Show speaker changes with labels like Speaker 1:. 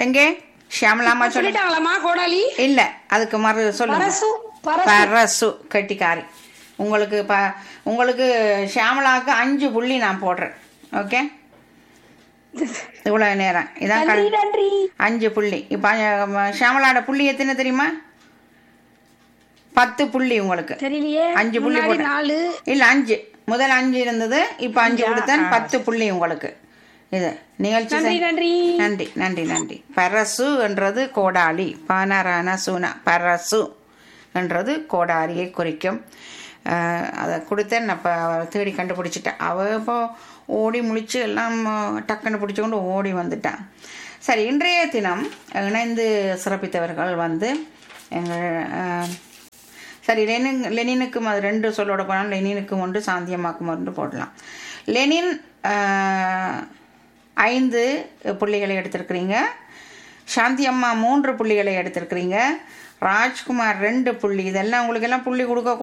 Speaker 1: எங்கே ஷியாமலாமா சொல்லி
Speaker 2: சொல்லிட்டாங்களாமா கோடாலி?
Speaker 1: இல்ல, அதுக்கு மறு சொல்லுங்க.
Speaker 2: பரசு பரசு
Speaker 1: பரசு கெட்டிக்காரி. உங்களுக்கு உங்களுக்கு ஷியாமலாவுக்கு 5 புள்ளி நான் போடுறேன். ஓகே, இவ்வளவு நேரம் இதான்
Speaker 2: நன்றி நன்றி.
Speaker 1: 5 புள்ளி. இப்ப ஷியாமலாவோட புள்ளி எத்தனை தெரியுமா? 10 புள்ளி உங்களுக்கு.
Speaker 2: தெரியலையே.
Speaker 1: 5 புள்ளி
Speaker 2: முன்னாடி
Speaker 1: போட்டேன்.
Speaker 2: 4.
Speaker 1: இல்ல 5, முதல் 5 இருந்தது, இப்ப 5 கொடுத்தேன். 10 புள்ளி உங்களுக்கு. இது நிகழ்ச்சி
Speaker 2: நன்றி நன்றி.
Speaker 1: நன்றி நன்றி நன்றி. பரசு என்றது கோடாலி. பானரான சூனா பரசு என்றது கோடாலியை குறிக்கும். அதை கொடுத்தேன். நான் இப்போ தேடி கண்டுபிடிச்சிட்டேன். அவள் இப்போ ஓடி முழிச்சு எல்லாம் டக்குன்னு பிடிச்சிக்கொண்டு ஓடி வந்துட்டான். சரி, இன்றைய தினம் இணைந்து சிறப்பித்தவர்கள் வந்து எங்கள் சரி லெனினுக்கும் அது 2 சொல்லோட போனாலும் லெனினுக்கும் 1 சாந்தியம்மாக்கும் 1 போடலாம். லெனின் 5 புள்ளிகளை எடுத்திருக்கிறீங்க. சாந்தி அம்மா 3 புள்ளிகளை எடுத்திருக்கிறீங்க. ராஜ்குமார் 2 புள்ளி. இதெல்லாம் உங்களுக்கு எல்லாம் புள்ளி கொடுக்க